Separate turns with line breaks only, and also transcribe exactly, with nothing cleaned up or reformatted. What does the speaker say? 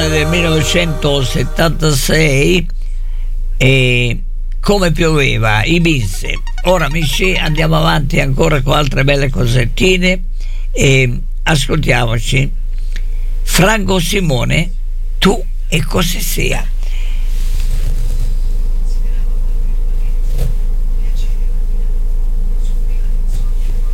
del millenovecentosettantasei, e come pioveva, i Bis. Ora amici, andiamo avanti ancora con altre belle cosettine e ascoltiamoci Franco Simone, Tu e così sia.